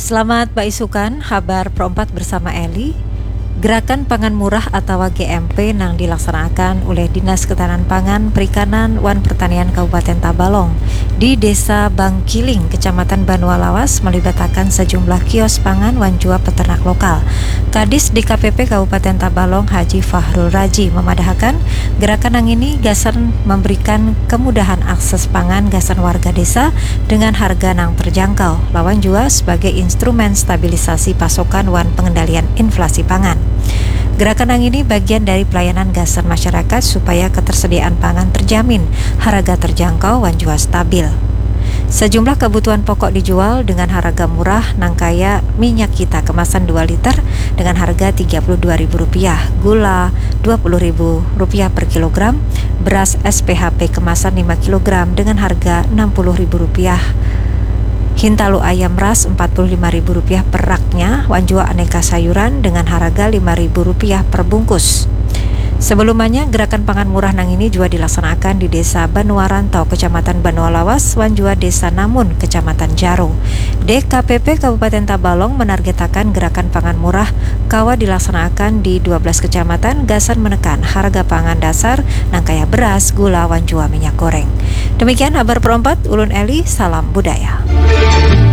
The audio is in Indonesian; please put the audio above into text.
Selamat Isukan, kabar Pro4 bersama Eli. Gerakan Pangan Murah atau GMP yang dilaksanakan oleh Dinas Ketahanan Pangan, Perikanan, Wan Pertanian Kabupaten Tabalong di Desa Bangkiling, Kecamatan Banua Lawas melibatkan sejumlah kios pangan wanjua peternak lokal. Kadis DKPP Kabupaten Tabalong Haji Fahrul Raji memadahkan gerakan yang ini gasan memberikan kemudahan akses pangan gasan warga desa dengan harga yang terjangkau, lawan juga sebagai instrumen stabilisasi pasokan wan pengendalian inflasi pangan. Gerakan yang ini bagian dari pelayanan gasan masyarakat supaya ketersediaan pangan terjamin, harga terjangkau dan juga stabil. Sejumlah kebutuhan pokok dijual dengan harga murah, nangkaya minyak kita kemasan 2 liter dengan harga Rp32.000, gula Rp20.000 per kilogram, beras SPHP kemasan 5 kg dengan harga Rp60.000. Hintalu ayam ras Rp45.000 per raknya, wanjua aneka sayuran dengan harga Rp5.000 per bungkus. Sebelumnya, gerakan pangan murah nang ini juga dilaksanakan di Desa Banua Rantau, Kecamatan Banua Lawas, wanjua Desa Namun, Kecamatan Jaro. DKPP Kabupaten Tabalong menargetkan gerakan pangan murah kawa dilaksanakan di 12 kecamatan gasan menekan harga pangan dasar nang kaya beras, gula, wanjua minyak goreng. Demikian kabar Pro4, Ulun Eli, salam budaya.